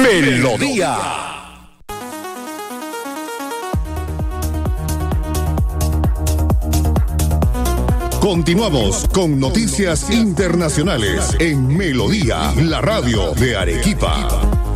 Melodía. Continuamos con noticias internacionales en Melodía, la radio de Arequipa.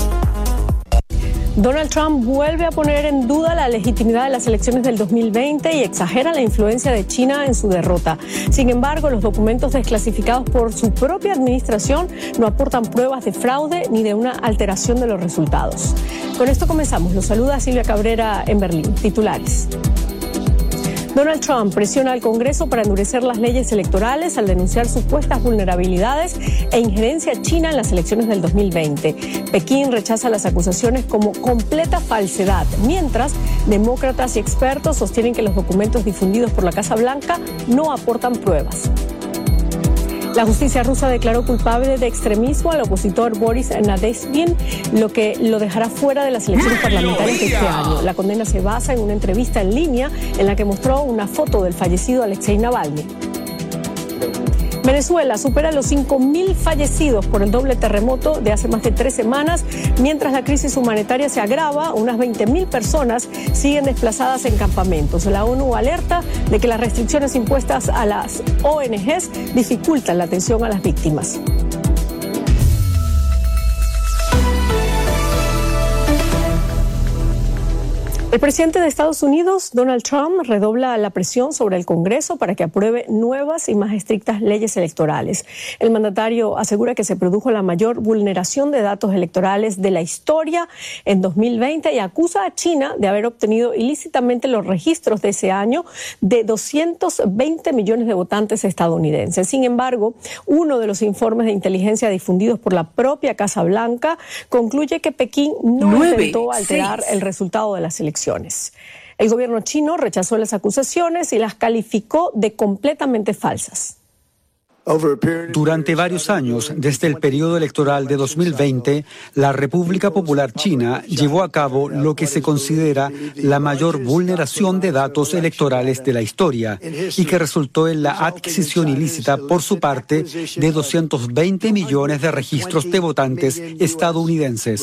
Donald Trump vuelve a poner en duda la legitimidad de las elecciones del 2020 y exagera la influencia de China en su derrota. Sin embargo, los documentos desclasificados por su propia administración no aportan pruebas de fraude ni de una alteración de los resultados. Con esto comenzamos. Los saluda Silvia Cabrera en Berlín. Titulares. Donald Trump presiona al Congreso para endurecer las leyes electorales al denunciar supuestas vulnerabilidades e injerencia china en las elecciones del 2020. Pekín rechaza las acusaciones como completa falsedad, mientras demócratas y expertos sostienen que los documentos difundidos por la Casa Blanca no aportan pruebas. La justicia rusa declaró culpable de extremismo al opositor Boris Nadezhdin, lo que lo dejará fuera de las elecciones parlamentarias de este año. La condena se basa en una entrevista en línea en la que mostró una foto del fallecido Alexei Navalny. Venezuela supera los 5.000 fallecidos por el doble terremoto de hace más de 3 semanas. Mientras la crisis humanitaria se agrava, unas 20.000 personas siguen desplazadas en campamentos. La ONU alerta de que las restricciones impuestas a las ONGs dificultan la atención a las víctimas. El presidente de Estados Unidos, Donald Trump, redobla la presión sobre el Congreso para que apruebe nuevas y más estrictas leyes electorales. El mandatario asegura que se produjo la mayor vulneración de datos electorales de la historia en 2020 y acusa a China de haber obtenido ilícitamente los registros de ese año de 220 millones de votantes estadounidenses. Sin embargo, uno de los informes de inteligencia difundidos por la propia Casa Blanca concluye que Pekín no intentó alterar el resultado de las elecciones. El gobierno chino rechazó las acusaciones y las calificó de completamente falsas. Durante varios años, desde el periodo electoral de 2020, la República Popular China llevó a cabo lo que se considera la mayor vulneración de datos electorales de la historia y que resultó en la adquisición ilícita por su parte de 220 millones de registros de votantes estadounidenses.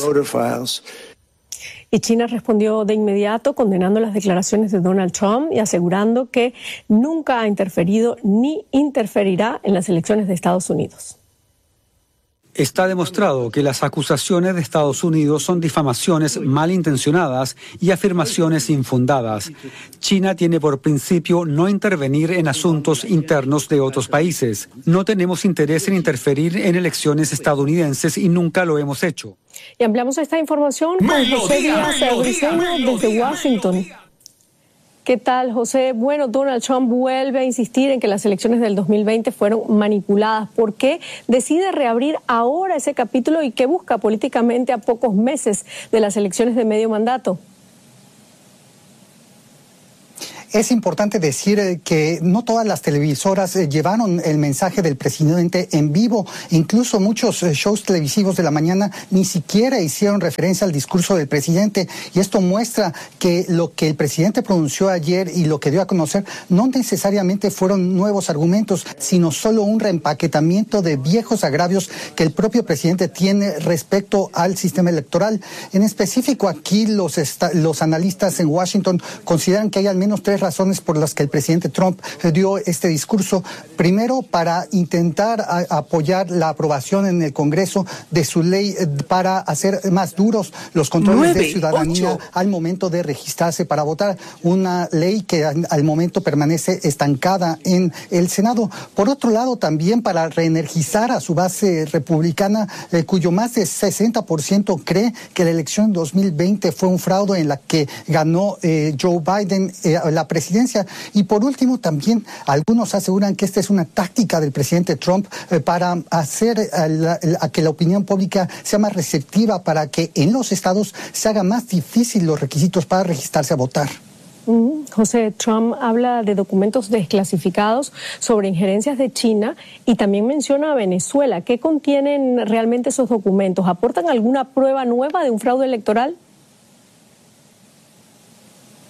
Y China respondió de inmediato condenando las declaraciones de Donald Trump y asegurando que nunca ha interferido ni interferirá en las elecciones de Estados Unidos. Está demostrado que las acusaciones de Estados Unidos son difamaciones malintencionadas y afirmaciones infundadas. China tiene por principio no intervenir en asuntos internos de otros países. No tenemos interés en interferir en elecciones estadounidenses y nunca lo hemos hecho. Y ampliamos esta información con José Díaz Briceño desde Washington. ¿Qué tal, José? Bueno, Donald Trump vuelve a insistir en que las elecciones del 2020 fueron manipuladas. ¿Por qué decide reabrir ahora ese capítulo y qué busca políticamente a pocos meses de las elecciones de medio mandato? Es importante decir que no todas las televisoras llevaron el mensaje del presidente en vivo. Incluso muchos shows televisivos de la mañana ni siquiera hicieron referencia al discurso del presidente. Y esto muestra que lo que el presidente pronunció ayer y lo que dio a conocer no necesariamente fueron nuevos argumentos, sino solo un reempaquetamiento de viejos agravios que el propio presidente tiene respecto al sistema electoral. En específico, aquí los analistas en Washington consideran que hay al menos 3 razones por las que el presidente Trump dio este discurso. Primero, para intentar apoyar la aprobación en el Congreso de su ley para hacer más duros los controles de ciudadanía al momento de registrarse para votar. Una ley que al momento permanece estancada en el Senado. Por otro lado, también para reenergizar a su base republicana, cuyo más de 60% cree que la elección 2020 fue un fraude en la que ganó Joe Biden la presidencia. Y por último, también algunos aseguran que esta es una táctica del presidente Trump para hacer a que la opinión pública sea más receptiva, para que en los estados se haga más difícil los requisitos para registrarse a votar. José, Trump habla de documentos desclasificados sobre injerencias de China y también menciona a Venezuela. ¿Qué contienen realmente esos documentos? ¿Aportan alguna prueba nueva de un fraude electoral?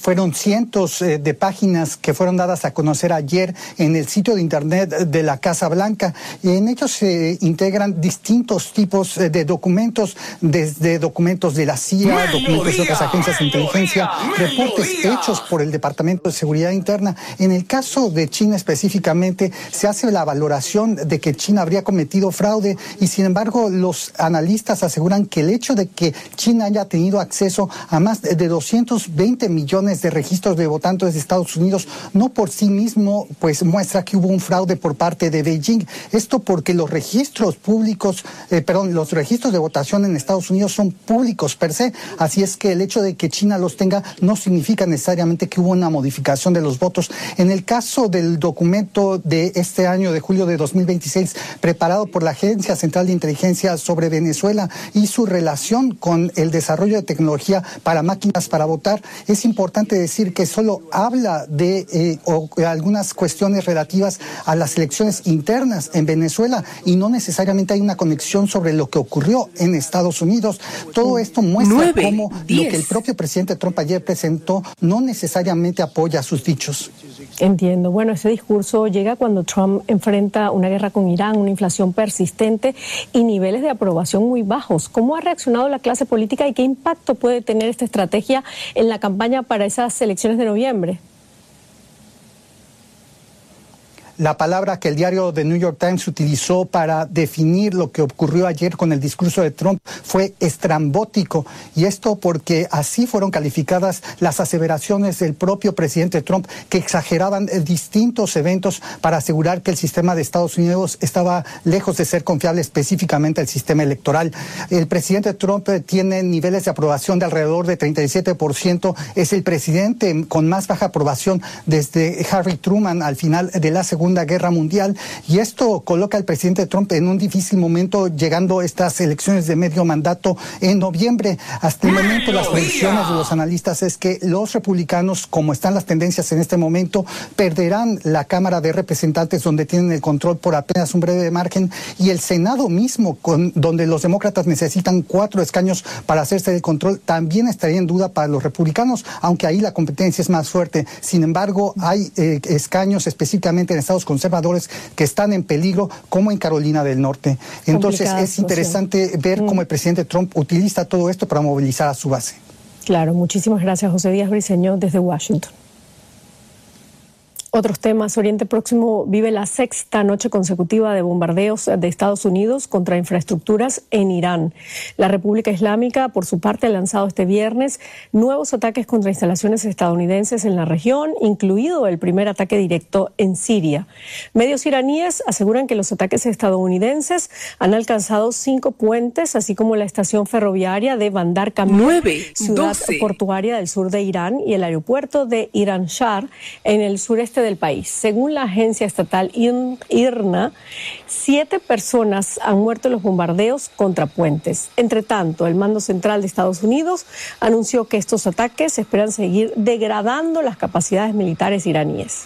Fueron cientos de páginas que fueron dadas a conocer ayer en el sitio de internet de la Casa Blanca. En ellos se integran distintos tipos de documentos, desde documentos de la CIA, documentos de otras agencias de inteligencia, reportes hechos por el Departamento de Seguridad Interna. En el caso de China específicamente, se hace la valoración de que China habría cometido fraude y, sin embargo, los analistas aseguran que el hecho de que China haya tenido acceso a más de 220 millones de registros de votantes de Estados Unidos no por sí mismo pues muestra que hubo un fraude por parte de Beijing. Esto porque los registros públicos, los registros de votación en Estados Unidos son públicos per se, así es que el hecho de que China los tenga no significa necesariamente que hubo una modificación de los votos. En el caso del documento de este año, de julio de 2026, preparado por la Agencia Central de Inteligencia sobre Venezuela y su relación con el desarrollo de tecnología para máquinas para votar, es importante decir que solo habla de algunas cuestiones relativas a las elecciones internas en Venezuela y no necesariamente hay una conexión sobre lo que ocurrió en Estados Unidos. Todo esto muestra cómo lo que el propio presidente Trump ayer presentó no necesariamente apoya sus dichos. Entiendo. Bueno, ese discurso llega cuando Trump enfrenta una guerra con Irán, una inflación persistente y niveles de aprobación muy bajos. ¿Cómo ha reaccionado la clase política y qué impacto puede tener esta estrategia en la campaña para esas elecciones de noviembre? La palabra que el diario The New York Times utilizó para definir lo que ocurrió ayer con el discurso de Trump fue estrambótico, y esto porque así fueron calificadas las aseveraciones del propio presidente Trump, que exageraban distintos eventos para asegurar que el sistema de Estados Unidos estaba lejos de ser confiable, específicamente el sistema electoral. El presidente Trump tiene niveles de aprobación de alrededor de 37%, es el presidente con más baja aprobación desde Harry Truman al final de la Segunda Guerra Mundial, y esto coloca al presidente Trump en un difícil momento, llegando estas elecciones de medio mandato en noviembre. Hasta el momento las predicciones de los analistas es que los republicanos, como están las tendencias en este momento, perderán la Cámara de Representantes, donde tienen el control por apenas un breve margen, y el Senado mismo, donde los demócratas necesitan 4 escaños para hacerse del control, también estaría en duda para los republicanos, aunque ahí la competencia es más fuerte. Sin embargo, hay escaños específicamente en estados conservadores que están en peligro, como en Carolina del Norte. Entonces es interesante ver cómo el presidente Trump utiliza todo esto para movilizar a su base. Claro, muchísimas gracias, José Díaz Briceño, desde Washington. Otros temas. Oriente Próximo vive la 6ª noche consecutiva de bombardeos de Estados Unidos contra infraestructuras en Irán. La República Islámica, por su parte, ha lanzado este viernes nuevos ataques contra instalaciones estadounidenses en la región, incluido el primer ataque directo en Siria. Medios iraníes aseguran que los ataques estadounidenses han alcanzado 5 puentes, así como la estación ferroviaria de Bandar Kamil, ciudad portuaria del sur de Irán, y el aeropuerto de Iran Shah en el sureste del país. Según la agencia estatal IRNA, 7 personas han muerto en los bombardeos contra puentes. Entre tanto, el Mando Central de Estados Unidos anunció que estos ataques esperan seguir degradando las capacidades militares iraníes.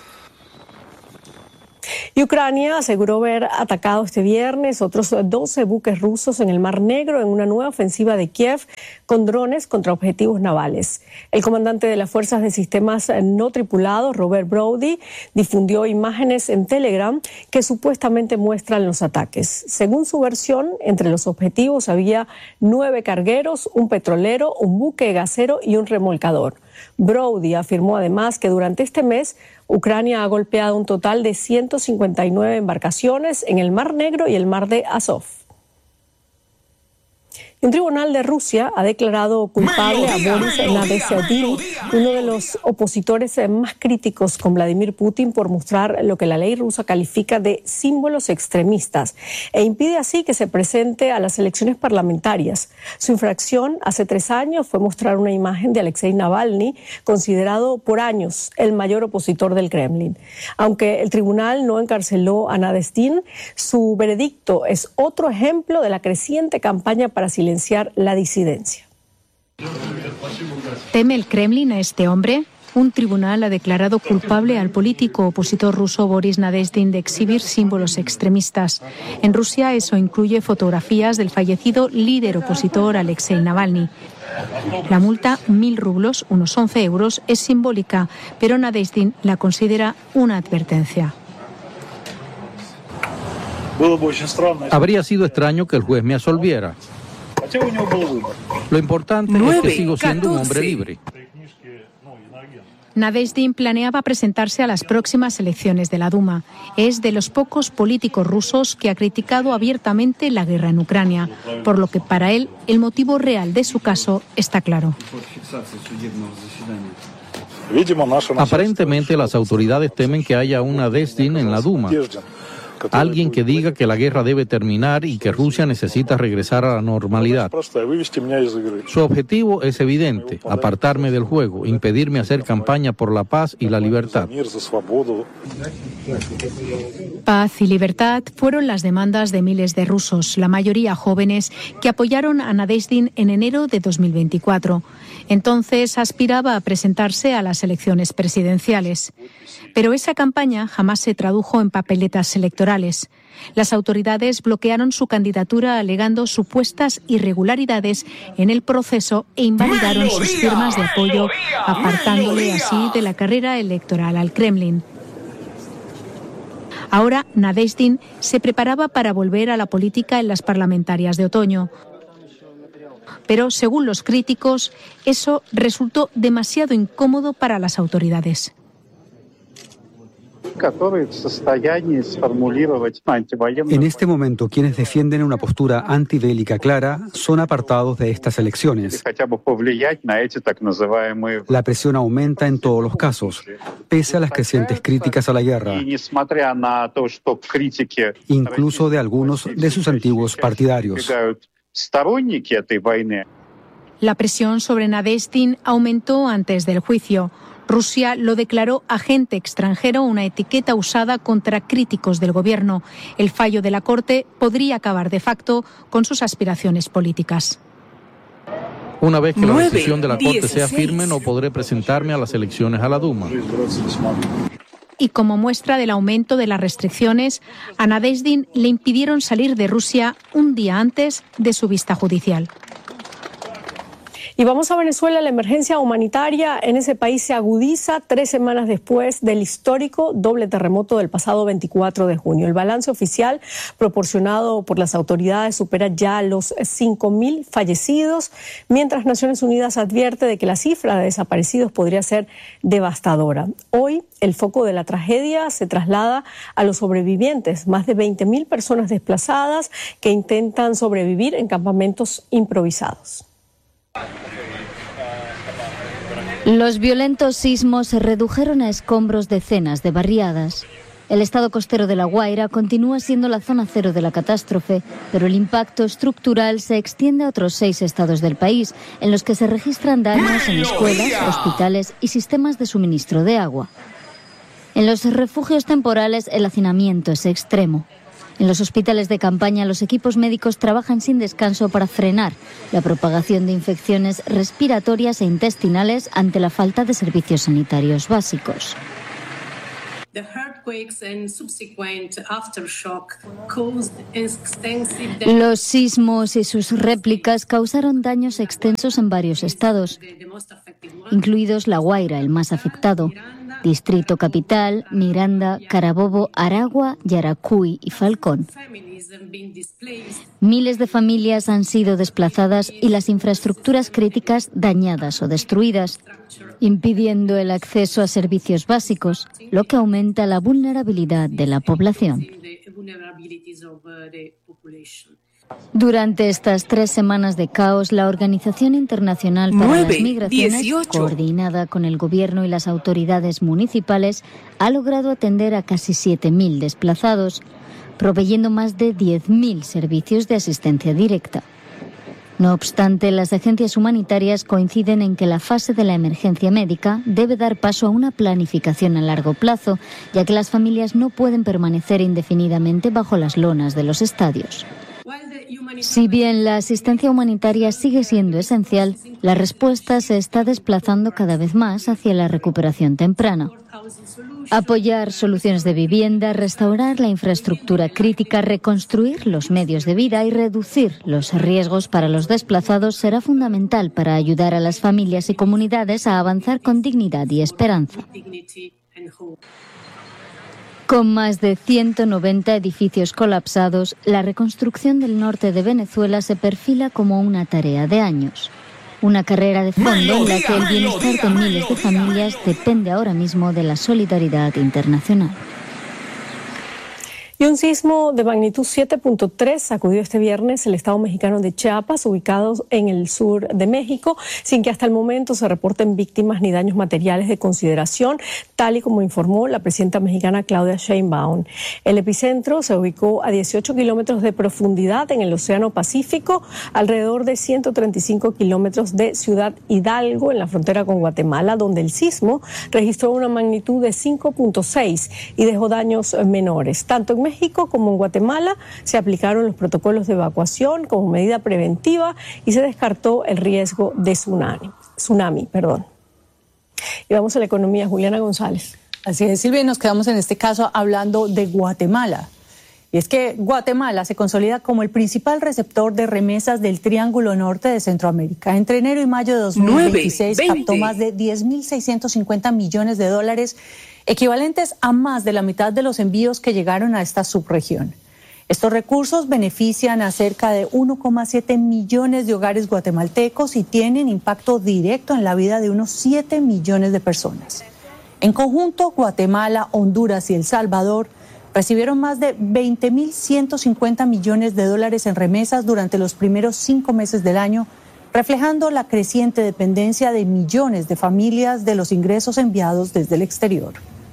Y Ucrania aseguró haber atacado este viernes otros 12 buques rusos en el Mar Negro en una nueva ofensiva de Kiev con drones contra objetivos navales. El comandante de las Fuerzas de Sistemas No Tripulados, Robert Brody, difundió imágenes en Telegram que supuestamente muestran los ataques. Según su versión, entre los objetivos había 9 cargueros, un petrolero, un buque gasero y un remolcador. Brody afirmó además que durante este mes Ucrania ha golpeado un total de 159 embarcaciones en el Mar Negro y el Mar de Azov. Un tribunal de Rusia ha declarado culpable a Boris Nadezhdin, uno de los opositores más críticos con Vladimir Putin, por mostrar lo que la ley rusa califica de símbolos extremistas e impide así que se presente a las elecciones parlamentarias. Su infracción hace 3 años fue mostrar una imagen de Alexei Navalny, considerado por años el mayor opositor del Kremlin. Aunque el tribunal no encarceló a Nadezhdin, su veredicto es otro ejemplo de la creciente campaña para silenciar la disidencia. ¿Teme el Kremlin a este hombre? Un tribunal ha declarado culpable al político opositor ruso Boris Nadezhdin de exhibir símbolos extremistas. En Rusia eso incluye fotografías del fallecido líder opositor Alexei Navalny. La multa, 1.000 rublos, unos 11 euros, es simbólica, pero Nadezhdin la considera una advertencia. Habría sido extraño que el juez me absolviera. Lo importante es que sigo siendo un hombre libre. Nadezhdin planeaba presentarse a las próximas elecciones de la Duma. Es de los pocos políticos rusos que ha criticado abiertamente la guerra en Ucrania, por lo que para él el motivo real de su caso está claro. Aparentemente las autoridades temen que haya un Nadezhdin en la Duma. Alguien que diga que la guerra debe terminar y que Rusia necesita regresar a la normalidad. Su objetivo es evidente: apartarme del juego, impedirme hacer campaña por la paz y la libertad. Paz y libertad fueron las demandas de miles de rusos, la mayoría jóvenes, que apoyaron a Nadezhdin en enero de 2024. Entonces aspiraba a presentarse a las elecciones presidenciales. Pero esa campaña jamás se tradujo en papeletas electorales. Las autoridades bloquearon su candidatura alegando supuestas irregularidades en el proceso e invalidaron sus firmas de apoyo, apartándole así de la carrera electoral al Kremlin. Ahora Nadezhdin se preparaba para volver a la política en las parlamentarias de otoño. Pero, según los críticos, eso resultó demasiado incómodo para las autoridades. En este momento, quienes defienden una postura antibélica clara son apartados de estas elecciones. La presión aumenta en todos los casos, pese a las crecientes críticas a la guerra, incluso de algunos de sus antiguos partidarios. La presión sobre Nadezhdin aumentó antes del juicio. Rusia lo declaró agente extranjero, una etiqueta usada contra críticos del gobierno. El fallo de la Corte podría acabar de facto con sus aspiraciones políticas. Una vez que la decisión de la Corte sea firme, no podré presentarme a las elecciones a la Duma. Y como muestra del aumento de las restricciones, a Nadezhdin le impidieron salir de Rusia un día antes de su vista judicial. Y vamos a Venezuela. La emergencia humanitaria en ese país se agudiza 3 semanas después del histórico doble terremoto del pasado 24 de junio. El balance oficial proporcionado por las autoridades supera ya los 5.000 fallecidos, mientras Naciones Unidas advierte de que la cifra de desaparecidos podría ser devastadora. Hoy el foco de la tragedia se traslada a los sobrevivientes, más de 20.000 personas desplazadas que intentan sobrevivir en campamentos improvisados. Los violentos sismos se redujeron a escombros decenas de barriadas. El estado costero de La Guaira continúa siendo la zona cero de la catástrofe, pero el impacto estructural se extiende a otros 6 estados del país, en los que se registran daños en escuelas, hospitales y sistemas de suministro de agua. En los refugios temporales el hacinamiento es extremo. En los hospitales de campaña, los equipos médicos trabajan sin descanso para frenar la propagación de infecciones respiratorias e intestinales ante la falta de servicios sanitarios básicos. Los sismos y sus réplicas causaron daños extensos en varios estados, incluidos La Guaira, el más afectado, Distrito Capital, Miranda, Carabobo, Aragua, Yaracuy y Falcón. Miles de familias han sido desplazadas y las infraestructuras críticas dañadas o destruidas, impidiendo el acceso a servicios básicos, lo que aumenta la vulnerabilidad de la población. Durante estas 3 semanas de caos, la Organización Internacional para las Migraciones, coordinada con el gobierno y las autoridades municipales, ha logrado atender a casi 7.000 desplazados, proveyendo más de 10.000 servicios de asistencia directa. No obstante, las agencias humanitarias coinciden en que la fase de la emergencia médica debe dar paso a una planificación a largo plazo, ya que las familias no pueden permanecer indefinidamente bajo las lonas de los estadios. Si bien la asistencia humanitaria sigue siendo esencial, la respuesta se está desplazando cada vez más hacia la recuperación temprana. Apoyar soluciones de vivienda, restaurar la infraestructura crítica, reconstruir los medios de vida y reducir los riesgos para los desplazados será fundamental para ayudar a las familias y comunidades a avanzar con dignidad y esperanza. Con más de 190 edificios colapsados, la reconstrucción del norte de Venezuela se perfila como una tarea de años. Una carrera de fondo en la que el bienestar de miles de familias depende ahora mismo de la solidaridad internacional. Y un sismo de magnitud 7.3 sacudió este viernes el estado mexicano de Chiapas, ubicado en el sur de México, sin que hasta el momento se reporten víctimas ni daños materiales de consideración, tal y como informó la presidenta mexicana Claudia Sheinbaum. El epicentro se ubicó a 18 kilómetros de profundidad en el Océano Pacífico, alrededor de 135 kilómetros de Ciudad Hidalgo, en la frontera con Guatemala, donde el sismo registró una magnitud de 5.6 y dejó daños menores. Tanto en México como en Guatemala se aplicaron los protocolos de evacuación como medida preventiva y se descartó el riesgo de tsunami. Y vamos a la economía, Juliana González. Así es, Silvia, nos quedamos en este caso hablando de Guatemala. Y es que Guatemala se consolida como el principal receptor de remesas del Triángulo Norte de Centroamérica. Entre enero y mayo de 2026 captó más de 10.650 millones de dólares, equivalentes a más de la mitad de los envíos que llegaron a esta subregión. Estos recursos benefician a cerca de 1,7 millones de hogares guatemaltecos y tienen impacto directo en la vida de unos 7 millones de personas. En conjunto, Guatemala, Honduras y El Salvador recibieron más de 20.150 millones de dólares en remesas durante los primeros 5 meses del año, reflejando la creciente dependencia de millones de familias de los ingresos enviados desde el exterior.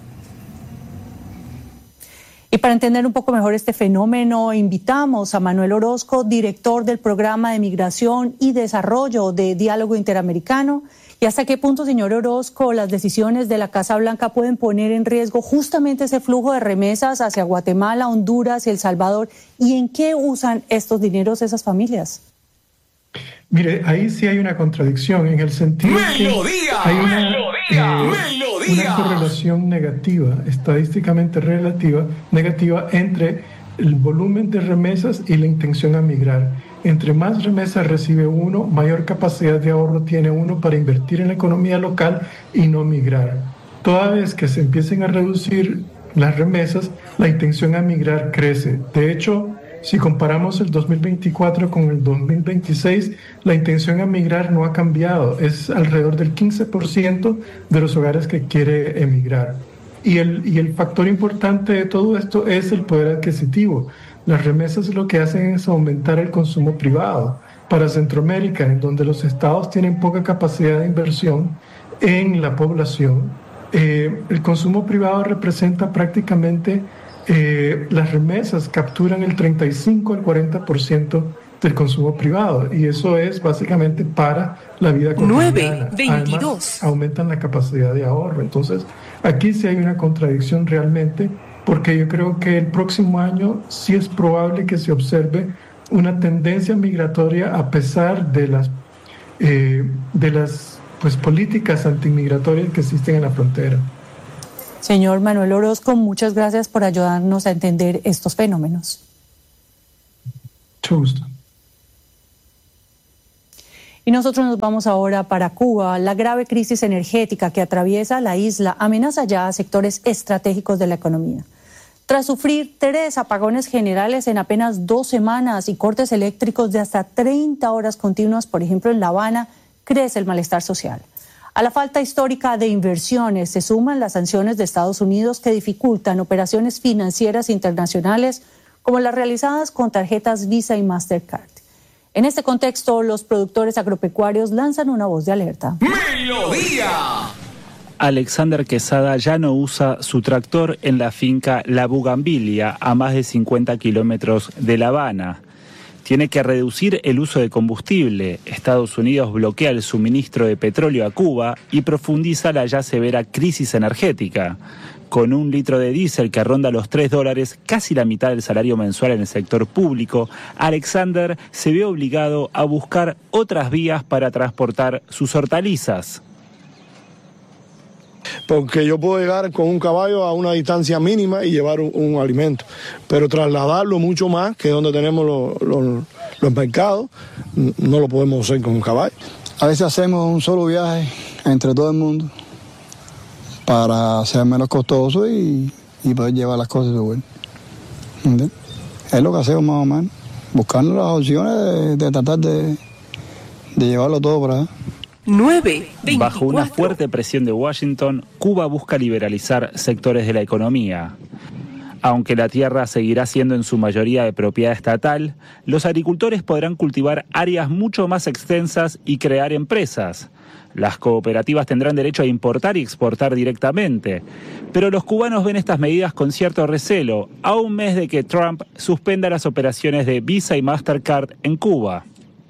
Y para entender un poco mejor este fenómeno, invitamos a Manuel Orozco, director del Programa de Migración y Desarrollo de Diálogo Interamericano. ¿Y hasta qué punto, señor Orozco, las decisiones de la Casa Blanca pueden poner en riesgo justamente ese flujo de remesas hacia Guatemala, Honduras y El Salvador? ¿Y en qué usan estos dineros esas familias? Mire, ahí sí hay una contradicción en el sentido que hay una correlación negativa, estadísticamente negativa entre el volumen de remesas y la intención a migrar. Entre más remesas recibe uno, mayor capacidad de ahorro tiene uno para invertir en la economía local y no migrar. Toda vez que se empiecen a reducir las remesas, la intención a migrar crece. De hecho, si comparamos el 2024 con el 2026, la intención a migrar no ha cambiado. Es alrededor del 15% de los hogares que quiere emigrar. Y el factor importante de todo esto es el poder adquisitivo. Las remesas lo que hacen es aumentar el consumo privado. Para Centroamérica, en donde los estados tienen poca capacidad de inversión en la población, el consumo privado representa prácticamente las remesas capturan el 35 al 40% del consumo privado y eso es básicamente para la vida cotidiana. 9:22. Además, aumentan la capacidad de ahorro. Entonces, aquí sí hay una contradicción realmente, porque yo creo que el próximo año sí es probable que se observe una tendencia migratoria a pesar de las políticas antimigratorias que existen en la frontera. Señor Manuel Orozco, muchas gracias por ayudarnos a entender estos fenómenos. Mucho gusto. Y nosotros nos vamos ahora para Cuba. La grave crisis energética que atraviesa la isla amenaza ya a sectores estratégicos de la economía. Tras sufrir 3 apagones generales en apenas 2 semanas y cortes eléctricos de hasta 30 horas continuas, por ejemplo en La Habana, crece el malestar social. A la falta histórica de inversiones se suman las sanciones de Estados Unidos que dificultan operaciones financieras internacionales como las realizadas con tarjetas Visa y Mastercard. En este contexto, los productores agropecuarios lanzan una voz de alerta. ¡Melodía! Alexander Quesada ya no usa su tractor en la finca La Bugambilia, a más de 50 kilómetros de La Habana. Tiene que reducir el uso de combustible. Estados Unidos bloquea el suministro de petróleo a Cuba y profundiza la ya severa crisis energética. Con un litro de diésel que ronda los $3, casi la mitad del salario mensual en el sector público, Alexander se ve obligado a buscar otras vías para transportar sus hortalizas. Porque yo puedo llegar con un caballo a una distancia mínima y llevar un alimento, pero trasladarlo mucho más que donde tenemos los mercados, no lo podemos hacer con un caballo. A veces hacemos un solo viaje entre todo el mundo para ser menos costoso y poder llevar las cosas de vuelta. ¿Entiendes? Es lo que hacemos más o menos, buscando las opciones de tratar de llevarlo todo para allá. 9:24. Bajo una fuerte presión de Washington, Cuba busca liberalizar sectores de la economía. Aunque la tierra seguirá siendo en su mayoría de propiedad estatal, los agricultores podrán cultivar áreas mucho más extensas y crear empresas. Las cooperativas tendrán derecho a importar y exportar directamente. Pero los cubanos ven estas medidas con cierto recelo, a un mes de que Trump suspenda las operaciones de Visa y Mastercard en Cuba.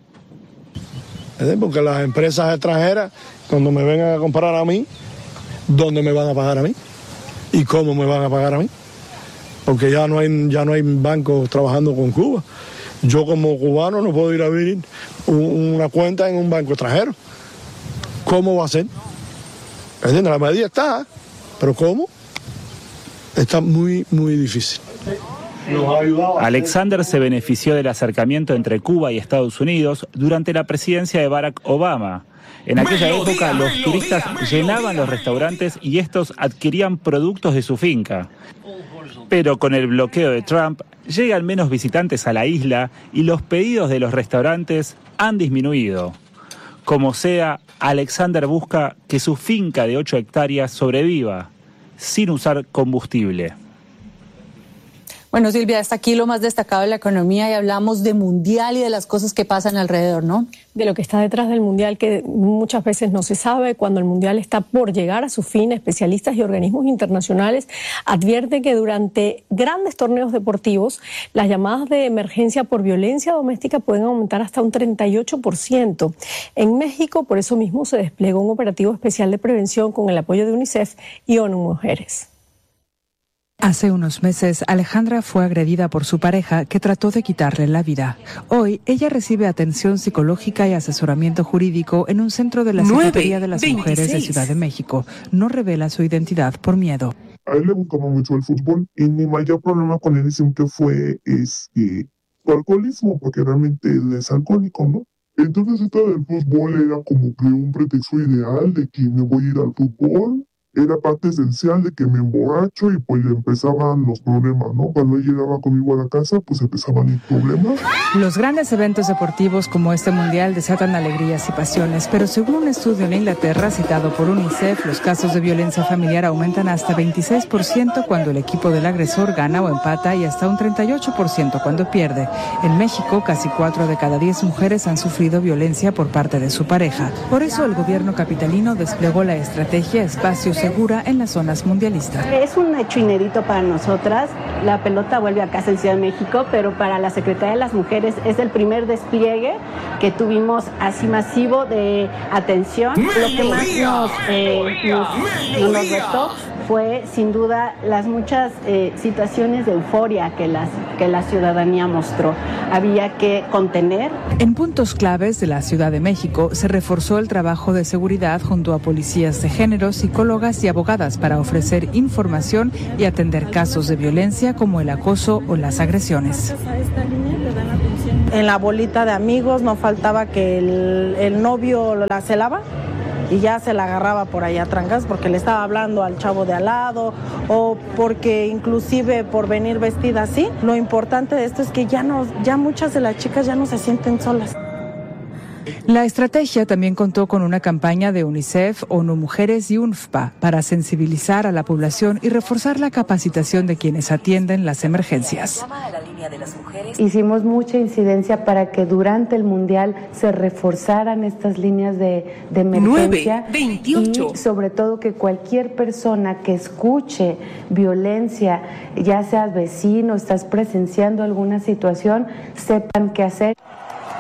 Porque las empresas extranjeras, cuando me vengan a comprar a mí, ¿dónde me van a pagar a mí? ¿Y cómo me van a pagar a mí? Porque ya no hay bancos trabajando con Cuba. Yo como cubano no puedo ir a abrir una cuenta en un banco extranjero. ¿Cómo va a ser? ¿Entiendes? La medida está, pero ¿cómo? Está muy, muy difícil. Alexander se benefició del acercamiento entre Cuba y Estados Unidos durante la presidencia de Barack Obama. En aquella época los turistas llenaban los restaurantes y estos adquirían productos de su finca. Pero con el bloqueo de Trump llegan menos visitantes a la isla y los pedidos de los restaurantes han disminuido. Como sea, Alexander busca que su finca de 8 hectáreas sobreviva sin usar combustible. Bueno, Silvia, hasta aquí lo más destacado de la economía y hablamos de mundial y de las cosas que pasan alrededor, ¿no? De lo que está detrás del mundial, que muchas veces no se sabe. Cuando el mundial está por llegar a su fin, especialistas y organismos internacionales advierten que durante grandes torneos deportivos, las llamadas de emergencia por violencia doméstica pueden aumentar hasta un 38%. En México, por eso mismo, se desplegó un operativo especial de prevención con el apoyo de UNICEF y ONU Mujeres. Hace unos meses, Alejandra fue agredida por su pareja, que trató de quitarle la vida. Hoy, ella recibe atención psicológica y asesoramiento jurídico en un centro de la Secretaría de las Mujeres de Ciudad de México. No revela su identidad por miedo. A él le gustaba mucho el fútbol y mi mayor problema con él siempre fue su alcoholismo, porque realmente él es alcohólico, ¿no? Entonces esto del fútbol era como que un pretexto ideal de que me voy a ir al fútbol. Era parte esencial de que me emborracho y pues empezaban los problemas, ¿no? Cuando él llegaba conmigo a la casa, pues empezaban los problemas. Los grandes eventos deportivos como este mundial desatan alegrías y pasiones, pero según un estudio en Inglaterra citado por UNICEF, los casos de violencia familiar aumentan hasta 26% cuando el equipo del agresor gana o empata y hasta un 38% cuando pierde. En México, casi 4 de cada 10 mujeres han sufrido violencia por parte de su pareja. Por eso el gobierno capitalino desplegó la estrategia Espacios Segura en las zonas mundialistas. Es un hecho inédito para nosotras. La pelota vuelve a casa en Ciudad de México, pero para la Secretaría de las Mujeres es el primer despliegue que tuvimos así masivo de atención. Lo que más nos retó fue sin duda las muchas situaciones de euforia que la ciudadanía mostró. Había que contener. En puntos claves de la Ciudad de México se reforzó el trabajo de seguridad junto a policías de género, psicólogas y abogadas para ofrecer información y atender casos de violencia como el acoso o las agresiones. En la bolita de amigos no faltaba que el novio la celaba y ya se la agarraba por allá a trancas porque le estaba hablando al chavo de al lado o porque inclusive por venir vestida así. Lo importante de esto es que ya muchas de las chicas ya no se sienten solas. La estrategia también contó con una campaña de UNICEF, ONU Mujeres y UNFPA para sensibilizar a la población y reforzar la capacitación de quienes atienden las emergencias. Hicimos mucha incidencia para que durante el Mundial se reforzaran estas líneas de emergencia 9:28. Y sobre todo que cualquier persona que escuche violencia, ya seas vecino, estás presenciando alguna situación, sepan qué hacer.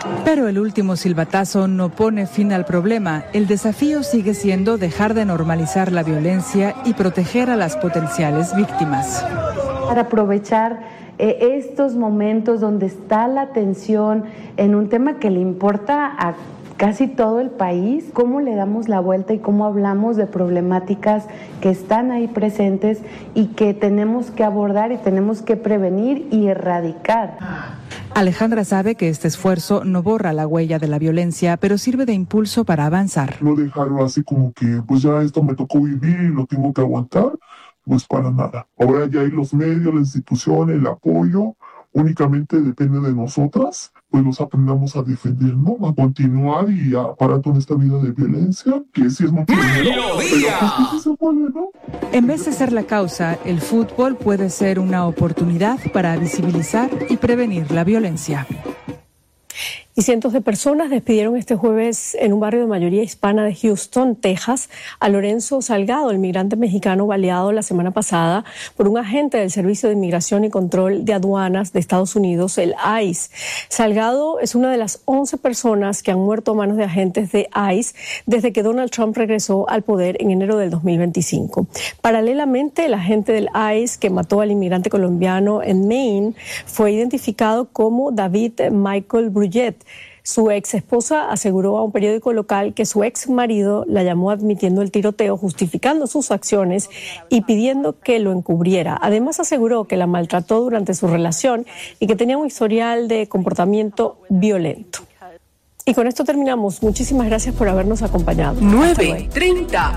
Pero el último silbatazo no pone fin al problema. El desafío sigue siendo dejar de normalizar la violencia y proteger a las potenciales víctimas. Para aprovechar estos momentos donde está la atención en un tema que le importa a casi todo el país, cómo le damos la vuelta y cómo hablamos de problemáticas que están ahí presentes y que tenemos que abordar y tenemos que prevenir y erradicar. Alejandra sabe que este esfuerzo no borra la huella de la violencia, pero sirve de impulso para avanzar. No dejarlo así como que pues ya esto me tocó vivir y lo tengo que aguantar, pues para nada. Ahora ya hay los medios, la institución, el apoyo, únicamente depende de nosotras, pues nos aprendamos a defender, ¿no? A continuar y a parar con esta vida de violencia, que sí es mucho dinero, pero pues sí se puede, ¿no? En vez de ser la causa, el fútbol puede ser una oportunidad para visibilizar y prevenir la violencia. Y cientos de personas despidieron este jueves en un barrio de mayoría hispana de Houston, Texas, a Lorenzo Salgado, el migrante mexicano baleado la semana pasada por un agente del Servicio de Inmigración y Control de Aduanas de Estados Unidos, el ICE. Salgado es una de las 11 personas que han muerto a manos de agentes de ICE desde que Donald Trump regresó al poder en enero del 2025. Paralelamente, el agente del ICE que mató al inmigrante colombiano en Maine fue identificado como David Michael Brullet. Su ex esposa aseguró a un periódico local que su ex marido la llamó admitiendo el tiroteo, justificando sus acciones y pidiendo que lo encubriera. Además aseguró que la maltrató durante su relación y que tenía un historial de comportamiento violento. Y con esto terminamos. Muchísimas gracias por habernos acompañado. 9:30.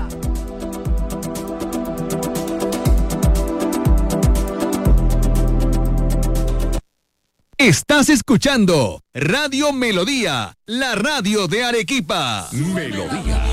Estás escuchando Radio Melodía, la radio de Arequipa. Melodía.